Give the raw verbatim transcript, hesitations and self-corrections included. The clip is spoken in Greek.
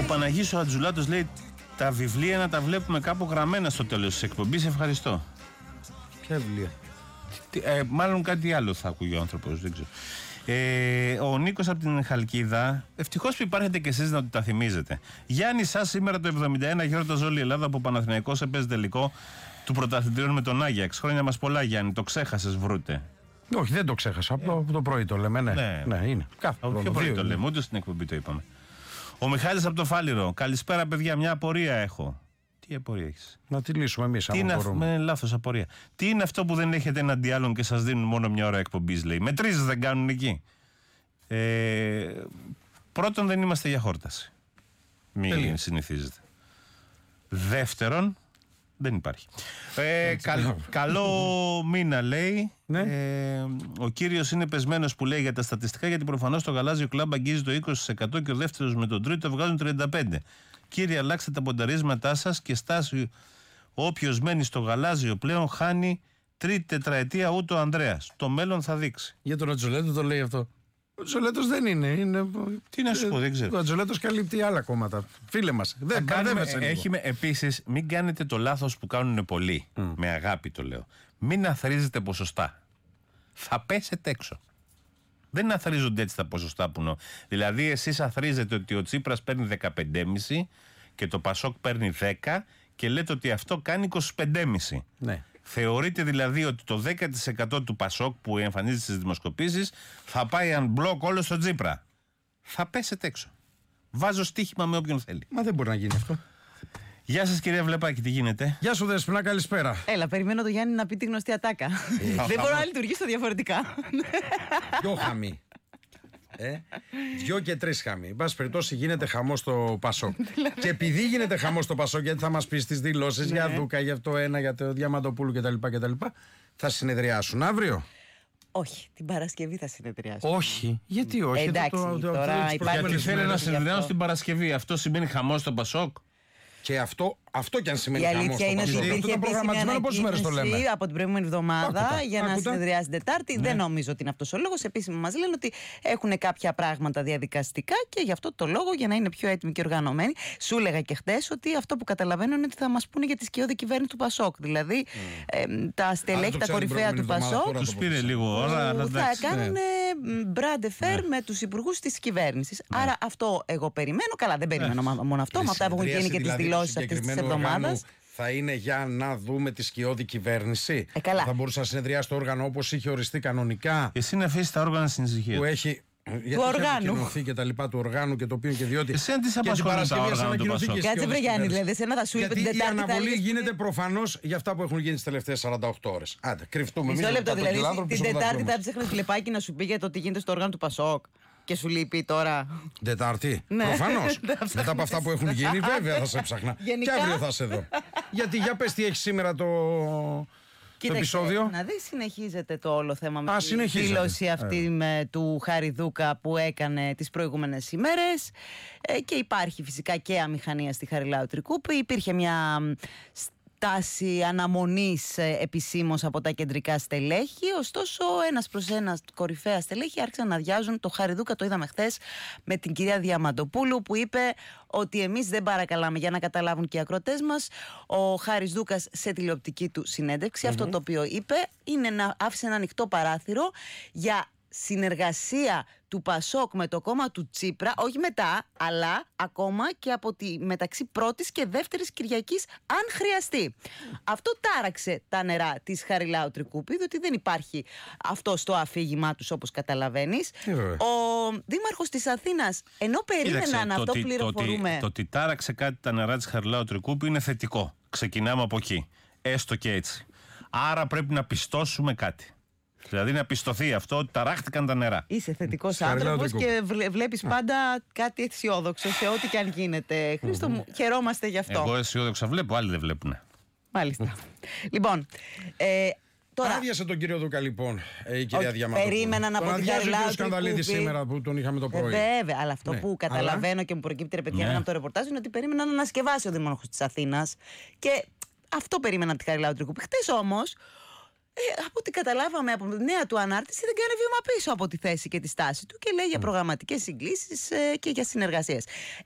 Παναγής ο Ατζουλάτος λέει: τα βιβλία να τα βλέπουμε κάπου γραμμένα στο τέλος της εκπομπής. Ευχαριστώ. Ποια βιβλία? Ε, μάλλον κάτι άλλο θα ακούει ο άνθρωπος, δεν ξέρω. Ε, ο Νίκος από την Χαλκίδα, ευτυχώς που υπάρχετε κι εσείς να τα θυμίζετε. Γιάννη, σας σήμερα το εβδομήντα ένα γιόρταζε όλη η Ελλάδα που ο Παναθηναϊκός έπαιζε τελικό του πρωταθλητριών με τον Άγιαξ. Χρόνια μας πολλά, Γιάννη, το ξέχασες, βρούτε. Όχι, δεν το ξέχασα. Από το, το πρωί το λέμε, ναι. Ναι, ναι είναι. Κάθε από ποιο πρωί το λέμε, ούτε στην εκπομπή το είπαμε. Ο Μιχάλης από το Φάληρο, καλησπέρα παιδιά, μια απορία έχω. Τι απορία έχεις? Να τη λύσουμε εμείς, αν είναι μπορούμε. Με λάθος απορία. Τι είναι αυτό που δεν έχετε εναντί άλλων και σας δίνουν μόνο μια ώρα εκπομπής, λέει? Μετρήσεις δεν κάνουν εκεί? Ε, πρώτον, δεν είμαστε για χόρταση. Μην Τελεία. συνηθίζετε. Δεύτερον, δεν υπάρχει. Ε, καλ, καλό μήνα, λέει. Ναι. Ε, ο κύριος είναι πεσμένος που λέει για τα στατιστικά, γιατί προφανώς το γαλάζιο κλαμπ αγγίζει το είκοσι τοις εκατό και ο δεύτερος με τον τρίτο βγάζουν τριάντα πέντε τοις εκατό. Κύριε, αλλάξτε τα πονταρίσματά σας και στάσει. Όποιος μένει στο γαλάζιο πλέον χάνει τρίτη τετραετία ούτε ο Ανδρέας. Το μέλλον θα δείξει. Για τον Ατζολέτο το λέει αυτό. Ο Ατζολέτος δεν είναι, είναι. Τι να σου πω, δεν ξέρω. Ο Ατζολέτος καλύπτει άλλα κόμματα. Φίλε μας. Δεν μπερδεύεσαι. Έχει, επίσης, μην κάνετε το λάθος που κάνουν πολλοί. Mm. Με αγάπη το λέω. Μην αθροίζετε ποσοστά. Θα πέσετε έξω. Δεν αθροίζονται έτσι τα ποσοστά που νο. Δηλαδή, εσείς αθροίζετε ότι ο Τσίπρας παίρνει δεκαπέντε κόμμα πέντε και το Πασόκ παίρνει δέκα και λέτε ότι αυτό κάνει είκοσι πέντε κόμμα πέντε. Ναι. Θεωρείτε δηλαδή ότι το δέκα τοις εκατό του Πασόκ που εμφανίζεται στις δημοσκοπήσεις θα πάει unblock όλο στο Τσίπρα. Θα πέσετε έξω. Βάζω στοίχημα με όποιον θέλει. Μα δεν μπορεί να γίνει αυτό. Γεια σας, κυρία Βλεπάκη, τι γίνεται? Γεια σου, Δέσποινα, καλησπέρα. Έλα, περιμένω το Γιάννη να πει τη γνωστή ατάκα. Ε, δεν μπορώ να λειτουργήσω διαφορετικά. Δυο χαμοί. Ε, δυο και τρεις χαμοί. Εν πάση περιπτώσει, γίνεται χαμός στο Πασόκ. Και επειδή γίνεται χαμός στο Πασόκ, γιατί θα μας πει στις δηλώσεις για Δούκα, για αυτό ένα, για το Διαμαντοπούλου κτλ. Θα συνεδριάσουν αύριο. Όχι, την Παρασκευή θα συνεδριάσουν. Όχι, γιατί όχι? Ε, εντάξει, το, το, τώρα το, υπάρχει. Γιατί θέλει να συνεδριάσουν την Παρασκευή. Αυτό σημαίνει χαμός στο Πασόκ. Και αυτό, αυτό κι αν σημαίνει η χαμός αλήθεια είναι ότι υπήρχε προγραμματισμένο, πόσες μέρες το λέμε? από την προηγούμενη εβδομάδα άκουτα, για να άκουτα. συνεδριάσει την Τετάρτη. Ναι. Δεν νομίζω ότι είναι αυτός ο λόγος. Επίσημα μας λένε ότι έχουν κάποια πράγματα διαδικαστικά και γι' αυτό το λόγο, για να είναι πιο έτοιμοι και οργανωμένοι. Σου έλεγα και χτες ότι αυτό που καταλαβαίνω είναι ότι θα μας πούνε για τη σκιώδη κυβέρνηση του Πασόκ. Δηλαδή mm. ε, τα στελέχη, τα κορυφαία του Πασόκ. Τους πήρε λίγο ώρα. Θα κάνουν μπράντε φέρ με τους υπουργούς της κυβέρνησης. Άρα αυτό εγώ περιμένω. Καλά, δεν περιμένω μόνο αυτό. Με αυτά έχουν γίνει και τις δηλώσεις αυτής της εβδομάδας. Θα είναι για να δούμε τη σκιώδη κυβέρνηση. Ε, καλά. Θα μπορούσε να συνεδριάσει το όργανο όπως είχε οριστεί κανονικά. Εσύ να αφήσεις τα όργανα στην ησυχία. Που έχει. Του οργάνου. Και τα λοιπά του οργάνου και το οποίο και διότι. Εσύ αν τις απασχολεί τα όργανα του Πασόκ. Κάτσε βρε Γιάννη, δηλαδή. Εσένα θα σου είπε την Τετάρτη. Η αναβολή γίνεται προφανώς για αυτά που έχουν γίνει τις τελευταίες σαράντα οκτώ ώρες. Άντε, κρυφτούμε. Μισό λεπτό δηλαδή. Την Τετάρτη θα ψάχνει τηλεπάκι να σου πει για το τι γίνεται στο όργανο του Πασόκ. Και σου λείπει τώρα. Τετάρτη. Ναι. Προφανώς. Μετά από αυτά που έχουν γίνει, βέβαια θα σε ψάχνα. Γενικά. Και αύριο θα σε δω. Γιατί για πες τι έχει σήμερα το. Κοίταξε, το επεισόδιο. Να δεις, συνεχίζεται το όλο θέμα με Α, τη δήλωση αυτή ε. με, του Χάρη Δούκα που έκανε τις προηγούμενες ημέρες ε, και υπάρχει φυσικά και αμηχανία στη Χαριλάου Τρικούπη. Υπήρχε μια τάση αναμονής ε, επισήμως από τα κεντρικά στελέχη, ωστόσο ένας προς ένας κορυφαία στελέχη άρχισαν να αδειάζουν. Το Χάρη Δούκα το είδαμε χθες με την κυρία Διαμαντοπούλου που είπε ότι εμείς δεν παρακαλάμε, για να καταλάβουν και οι ακροατές μας. Ο Χάρης Δούκας σε τηλεοπτική του συνέντευξη mm-hmm. αυτό το οποίο είπε είναι να άφησε ένα ανοιχτό παράθυρο για συνεργασία του Πασόκ με το κόμμα του Τσίπρα, όχι μετά, αλλά ακόμα και από τη μεταξύ πρώτης και δεύτερης Κυριακής, αν χρειαστεί. Αυτό τάραξε τα νερά της Χαριλάου Τρικούπη, διότι δεν υπάρχει αυτό στο αφήγημά τους, όπως καταλαβαίνεις. Ο δήμαρχος της Αθήνας, ενώ περίμεναν αυτό που πληροφορούμε. Το, το ότι τάραξε κάτι τα νερά της Χαριλάου Τρικούπη είναι θετικό. Ξεκινάμε από εκεί. Έστω και έτσι. Άρα πρέπει να πιστώσουμε κάτι. Δηλαδή να πιστωθεί αυτό ότι ταράχτηκαν τα νερά. Είσαι θετικός άνθρωπος και βλέπεις πάντα κάτι αισιόδοξο σε ό,τι και αν γίνεται. Χρήστο μου, χαιρόμαστε γι' αυτό. Εγώ αισιόδοξα βλέπω, άλλοι δεν βλέπουν. Μάλιστα. Λοιπόν, ε, τώρα. Άδειασε τον κύριο Δούκα λοιπόν η κυρία Διαμαντοπούλου. Περίμεναν από την Χαριλάου Τρικούπη. Σκανδαλίδη σήμερα που τον είχαμε το πρωί. Βέβαια, αλλά αυτό ναι. που καταλαβαίνω αλλά... και μου προκύπτει ρε παιδιά ναι. από το ρεπορτάζ είναι ότι περίμεναν να ανασκευάσει ο δήμαρχος της Αθήνας. Και αυτό περίμεναν τη Χαριλάου Τρικούπη. Χτες όμως. Ε, από ό,τι καταλάβαμε από τη νέα του ανάρτηση, δεν κάνει βήμα πίσω από τη θέση και τη στάση του και λέει για προγραμματικές συγκλήσεις ε, και για συνεργασίες.